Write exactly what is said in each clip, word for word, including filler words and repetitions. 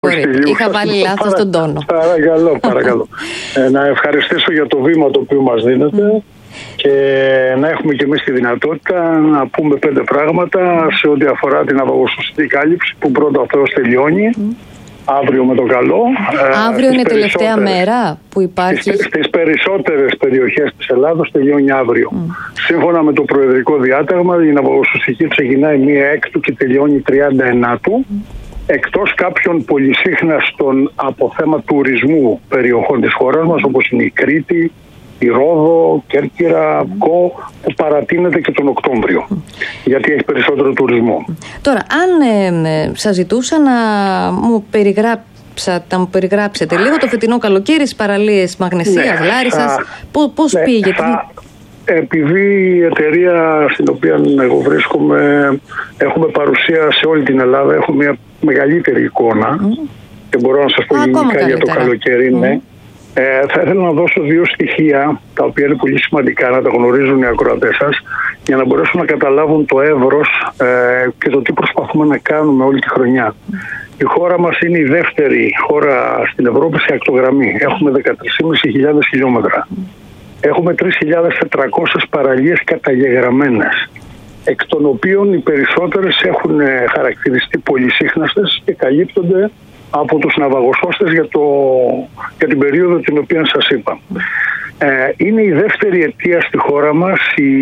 Είχα βάλει λάθος Παρα... τον τόνο. Παρακαλώ, παρακαλώ. ε, να ευχαριστήσω για το βήμα το οποίο μας δίνετε mm. και να έχουμε και εμείς τη δυνατότητα να πούμε πέντε πράγματα σε ό,τι αφορά την αβαγοσωστική κάλυψη που πρώτα ο Θεός τελειώνει. Mm. Αύριο με το καλό. Αύριο είναι η τελευταία μέρα που υπάρχει. Στις, στις περισσότερες περιοχές της Ελλάδος τελειώνει αύριο. Mm. Σύμφωνα με το Προεδρικό Διάταγμα, η ναυαγοσωστική ξεκινάει μία έκτου και τελειώνει τριάντα ενάτου. Mm. Εκτός κάποιων πολυσύχναστων από θέμα τουρισμού περιοχών της χώρας μας, όπως είναι η Κρήτη, η Ρόδο, Κέρκυρα, Κο, που παρατείνεται και τον Οκτώβριο, γιατί έχει περισσότερο τουρισμό. Τώρα, αν ε, σας ζητούσα να μου περιγράψατε, να μου περιγράψετε λίγο το φετινό καλοκαίρι στις παραλίες Μαγνησίας, ναι, Λάρισσας, πώς, πώς ναι, πήγε. Θα... Επειδή η εταιρεία στην οποία εγώ βρίσκομαι έχουμε παρουσία σε όλη την Ελλάδα, έχουμε μια μεγαλύτερη εικόνα mm. και μπορώ να σας πω γενικά για το καλοκαίρι, mm. ναι. Ε, θα ήθελα να δώσω δύο στοιχεία τα οποία είναι πολύ σημαντικά να τα γνωρίζουν οι ακροατές σας για να μπορέσουν να καταλάβουν το εύρος ε, και το τι προσπαθούμε να κάνουμε όλη τη χρονιά. Mm. Η χώρα μας είναι η δεύτερη χώρα στην Ευρώπη σε ακτογραμμή. Έχουμε δεκατρείς χιλιάδες πεντακόσια χιλιόμετρα. Mm. Έχουμε τρεις χιλιάδες τετρακόσιες παραλίες καταγεγραμμένες, εκ των οποίων οι περισσότερες έχουν χαρακτηριστεί πολυσύχναστες και καλύπτονται από τους ναυαγοσώστες για, το, για την περίοδο την οποία σας είπα. Ε, είναι η δεύτερη αιτία στη χώρα μας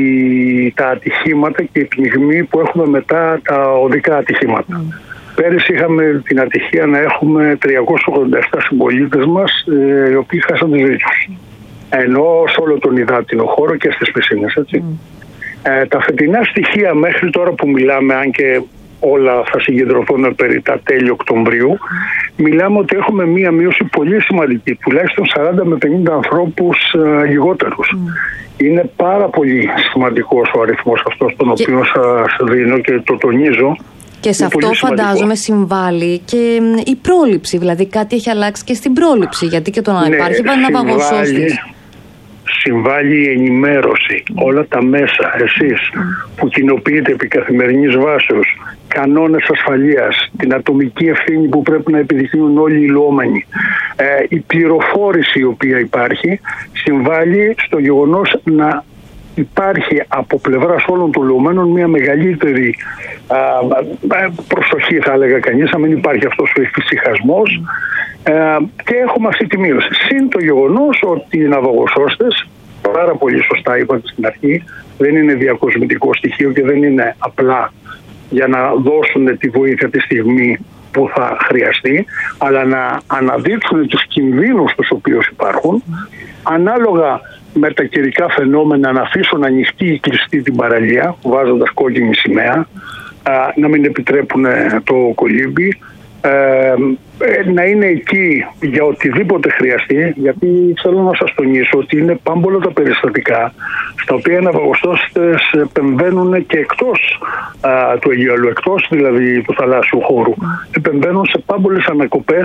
η, τα ατυχήματα και οι πνιγμοί που έχουμε μετά τα οδικά ατυχήματα. Mm. Πέρυσι είχαμε την ατυχία να έχουμε τριακόσιους ογδόντα επτά συμπολίτες μας ε, οι οποίοι χάσαν τη ζωή τους. Ενώ σε όλο τον υδάτινο χώρο και στις πισίνες, έτσι. Mm. Ε, τα φετινά στοιχεία μέχρι τώρα που μιλάμε, αν και όλα θα συγκεντρωθούν περί τα τέλη Οκτωβρίου, mm. μιλάμε ότι έχουμε μία μείωση πολύ σημαντική, τουλάχιστον σαράντα με πενήντα ανθρώπους ε, λιγότερους. Mm. Είναι πάρα πολύ σημαντικός ο αριθμός αυτός τον και... οποίο σας δίνω και το τονίζω. Και σε αυτό φαντάζομαι συμβάλλει και η πρόληψη, δηλαδή κάτι έχει αλλάξει και στην πρόληψη, γιατί και το να υπάρχει ναι, ναυαγοσώστης. Συμβάλλει η ενημέρωση, mm. όλα τα μέσα, εσείς mm. που κοινοποιείτε επί καθημερινής βάσεως, κανόνες ασφαλείας, την ατομική ευθύνη που πρέπει να επιδεικνύουν όλοι οι λουόμενοι, ε, η πληροφόρηση η οποία υπάρχει, συμβάλλει στο γεγονός να υπάρχει από πλευράς όλων των λουωμένων μια μεγαλύτερη α, προσοχή, θα έλεγα κανείς, να μην υπάρχει αυτός ο εφησυχασμός. Ε, και έχουμε αυτή τη μείωση. Συν το γεγονός ότι οι ναυαγοσώστες, πάρα πολύ σωστά είπατε στην αρχή, δεν είναι διακοσμητικό στοιχείο και δεν είναι απλά για να δώσουν τη βοήθεια τη στιγμή που θα χρειαστεί, αλλά να αναδείξουν τους κινδύνους τους οποίους υπάρχουν, ανάλογα με τα καιρικά φαινόμενα να αφήσουν ανοιχτή ή κλειστή την παραλία, βάζοντας κόκκινη σημαία, να μην επιτρέπουν το κολύμπι, Ε, να είναι εκεί για οτιδήποτε χρειαστεί, γιατί θέλω να σας τονίσω ότι είναι πάμπολα τα περιστατικά στα οποία οι ναυαγοσώστες επεμβαίνουν και εκτός α, του Αιγαίου, εκτός δηλαδή του θαλάσσιου χώρου, επεμβαίνουν σε πάμπολες ανακοπές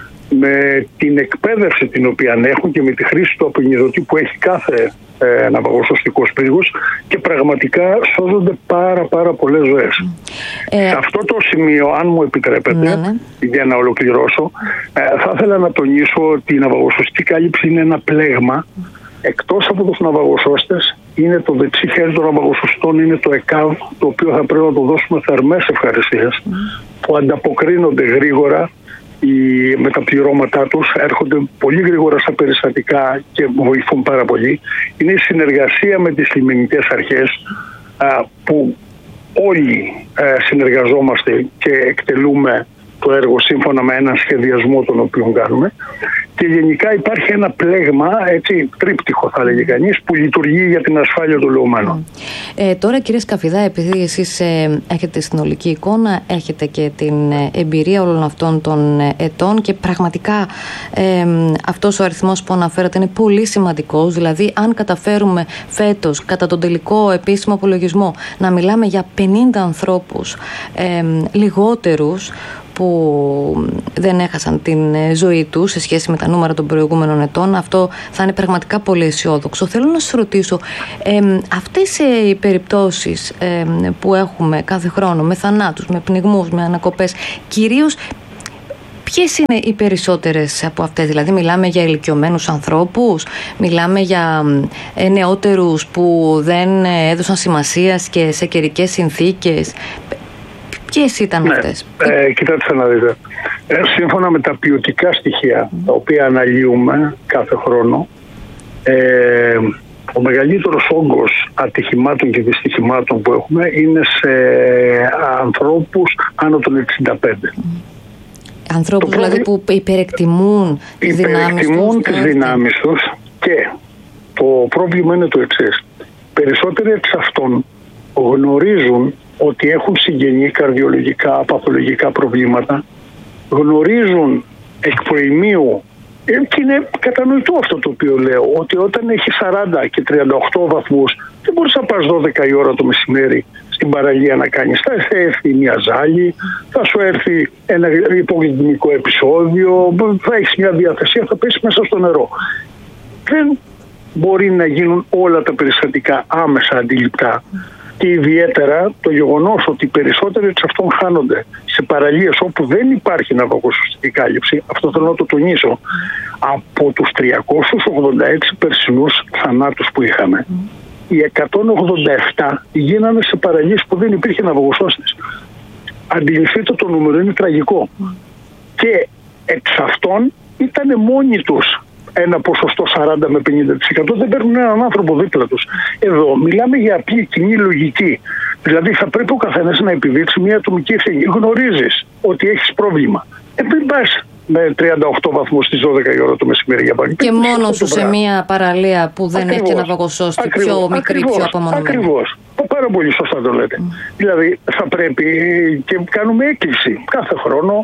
με την εκπαίδευση την οποία έχουν και με τη χρήση του απεινιδωτή που έχει κάθε ε, ναυαγοσωστικός πύργος και πραγματικά σώζονται πάρα πάρα πολλές ζωές. Ε, σε αυτό το σημείο, αν μου επιτρέπετε, ναι, ναι. για να ολοκληρώσω, ε, θα ήθελα να τονίσω ότι η ναυαγοσωστική κάλυψη είναι ένα πλέγμα. Εκτός από τους ναυαγοσώστες, είναι το δεξί χέρι των ναυαγοσωστών, είναι το ΕΚΑΒ, το οποίο θα πρέπει να το δώσουμε θερμές ευχαριστίες, mm. που ανταποκρίνονται γρήγορα. Οι, με τα πληρώματά τους έρχονται πολύ γρήγορα στα περιστατικά και βοηθούν πάρα πολύ. Είναι η συνεργασία με τις λιμενικές αρχές α, που όλοι α, συνεργαζόμαστε και εκτελούμε το έργο σύμφωνα με έναν σχεδιασμό τον οποίο κάνουμε, και γενικά υπάρχει ένα πλέγμα, έτσι, τρίπτυχο θα λέγει κανείς, που λειτουργεί για την ασφάλεια των λεωμένων. Ε, τώρα κύριε Σκαφιδά, επειδή εσείς ε, έχετε συνολική εικόνα, έχετε και την ε, εμπειρία όλων αυτών των ε, ετών και πραγματικά ε, αυτός ο αριθμός που αναφέρατε είναι πολύ σημαντικός, δηλαδή αν καταφέρουμε φέτος κατά τον τελικό επίσημο απολογισμό να μιλάμε για πενήντα ανθρώπους ε, λιγότερους που δεν έχασαν την ζωή τους σε σχέση με τα νούμερα των προηγούμενων ετών, αυτό θα είναι πραγματικά πολύ αισιόδοξο. Θέλω να σας ρωτήσω, ε, αυτές οι περιπτώσεις ε, που έχουμε κάθε χρόνο με θανάτους, με πνιγμούς, με ανακοπές, κυρίως Ποιες είναι οι περισσότερες από αυτές? Δηλαδή μιλάμε για ηλικιωμένους ανθρώπους, μιλάμε για ε, νεότερους που δεν έδωσαν σημασία και σε καιρικές συνθήκες. Ποιες ήταν ναι. αυτές? Ε, κοιτάξτε να δείτε. Ε, σύμφωνα με τα ποιοτικά στοιχεία, τα οποία αναλύουμε κάθε χρόνο, ε, ο μεγαλύτερος όγκος ατυχημάτων και δυστυχημάτων που έχουμε είναι σε ανθρώπους άνω των εξήντα πέντε. Ανθρώπους δηλαδή πρόβλη... που υπερεκτιμούν τις δυνάμεις τους. Υπερεκτιμούν τις δυνάμεις τους και το πρόβλημα είναι το εξής. Περισσότεροι εξ αυτών γνωρίζουν ότι έχουν συγγενή καρδιολογικά, παθολογικά προβλήματα, γνωρίζουν εκ προημίου, και είναι κατανοητό αυτό το οποίο λέω, ότι όταν έχει σαράντα και τριάντα οκτώ βαθμούς δεν μπορείς να πας δώδεκα η ώρα το μεσημέρι στην παραλία να κάνεις. Θα έρθει μια ζάλη, θα σου έρθει ένα υπογλυκαιμικό επεισόδιο, θα έχεις μια διαθεσία, θα πέσεις μέσα στο νερό. Δεν μπορεί να γίνουν όλα τα περιστατικά άμεσα αντιληπτά. Και ιδιαίτερα το γεγονός ότι οι περισσότεροι εξ αυτών χάνονται σε παραλίες όπου δεν υπάρχει ναυαγοσωστική κάλυψη, αυτό θέλω να το τονίσω, από τους τριακόσιους ογδόντα έξι περσινούς θανάτους που είχαμε, οι εκατόν ογδόντα επτά γίνανε σε παραλίες που δεν υπήρχε ναυαγοσώστης. Αντιληφθείτε το νούμερο, είναι τραγικό. Και εξ αυτών ήταν μόνοι τους ένα ποσοστό σαράντα με πενήντα τοις εκατό, δεν παίρνουν έναν άνθρωπο δίπλα τους. Εδώ μιλάμε για απλή κοινή λογική. Δηλαδή θα πρέπει ο καθένας να επιδείξει μια ατομική ευθύνη. Γνωρίζεις ότι έχεις πρόβλημα. Ε, μην πας με τριάντα οκτώ βαθμούς στις δώδεκα η ώρα το μεσημέρι για πάλι. Και μόνο σου σε μια παραλία που δεν ακριβώς, έχει και ναυαγοσώστη, πιο μικρή, ακριβώς, πιο απομονωμένη. Ακριβώς. Πάρα πολύ σωστά το λέτε. Mm. Δηλαδή θα πρέπει και κάνουμε έκκληση κάθε χρόνο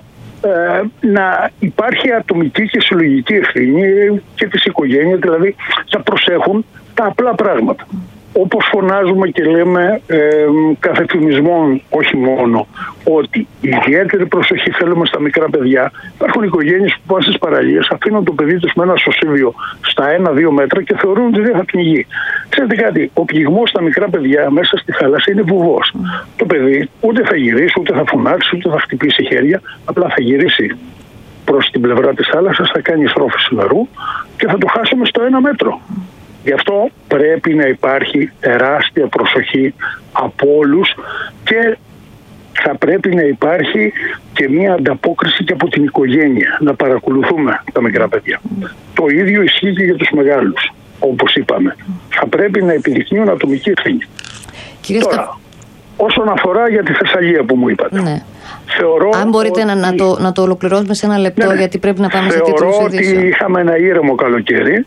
να υπάρχει ατομική και συλλογική ευθύνη και της οικογένειας, δηλαδή να προσέχουν τα απλά πράγματα. Όπως φωνάζουμε και λέμε ε, κάθε φημισμόν, όχι μόνο, ότι ιδιαίτερη προσοχή θέλουμε στα μικρά παιδιά. Υπάρχουν οικογένειες που πάνε στις παραλίες, αφήνουν το παιδί τους με ένα σωσίβιο στα ένα δύο μέτρα και θεωρούν ότι δεν θα πνιγεί. Ξέρετε κάτι, ο πληγμός στα μικρά παιδιά μέσα στη θάλασσα είναι βουβός. Mm. Το παιδί ούτε θα γυρίσει, ούτε θα φωνάξει, ούτε θα χτυπήσει χέρια, απλά θα γυρίσει προς την πλευρά της θάλασσας, θα κάνει στρόφιση νερού και θα το χάσουμε στο ένα μέτρο. Γι' αυτό πρέπει να υπάρχει τεράστια προσοχή από όλους και θα πρέπει να υπάρχει και μια ανταπόκριση και από την οικογένεια, να παρακολουθούμε τα μικρά παιδιά. Το ίδιο ισχύει και για τους μεγάλους, όπως είπαμε. Θα πρέπει να επιδεικνύουν ατομική ευθύνη. Τώρα, Σκα... όσον αφορά για τη Θεσσαλία που μου είπατε. Ναι. Θεωρώ Αν μπορείτε ότι... να, το, να το ολοκληρώσουμε σε ένα λεπτό, ναι, γιατί πρέπει να πάμε σε τίτλους ειδήσεων. Θεωρώ ότι είχαμε ένα ήρεμο καλοκαίρι. Mm.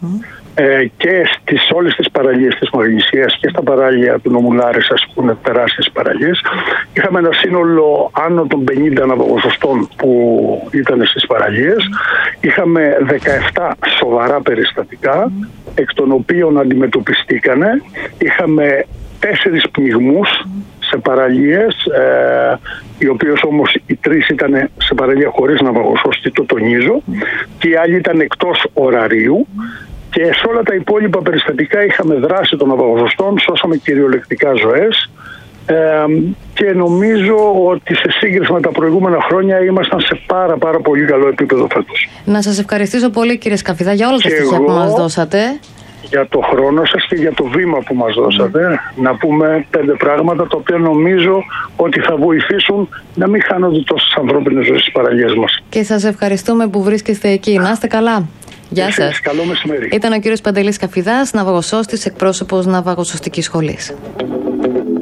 Και στις όλες τις παραλίες της Μαγνησίας και στα παράλια του νομού Λάρισσας, που είναι τεράστιες παραλίες, είχαμε ένα σύνολο άνω των πενήντα ναυαγοσωστών που ήταν στις παραλίες. Είχαμε δεκαεπτά σοβαρά περιστατικά, εκ των οποίων αντιμετωπιστήκανε. Είχαμε τέσσερις πνιγμούς σε παραλίες, ε, οι οποίες όμως οι τρεις ήταν σε παραλία χωρίς ναυαγοσώστη, το τονίζω, και οι άλλοι ήταν εκτός ωραρίου. Και σε όλα τα υπόλοιπα περιστατικά είχαμε δράση των ναυαγοσωστών, σώσαμε κυριολεκτικά ζωές ε, και νομίζω ότι σε σύγκριση με τα προηγούμενα χρόνια ήμασταν σε πάρα πάρα πολύ καλό επίπεδο φέτος. Να σας ευχαριστήσω πολύ, κύριε Σκαφιδά, για όλα τα στοιχεία που μας δώσατε. Για το χρόνο σας και για το βήμα που μας δώσατε. Mm. Να πούμε πέντε πράγματα τα οποία νομίζω ότι θα βοηθήσουν να μην χάνονται τόσες ανθρώπινες ζωές στις παραλίες μας. Και σας ευχαριστούμε που βρίσκεστε εκεί. Να είστε καλά. Γεια σας. Καλό μεσημέρι. Ήταν ο κύριος Παντελής Σκαφιδάς, ναυαγοσώστης, εκπρόσωπος Ναυαγοσωστικής Σχολής.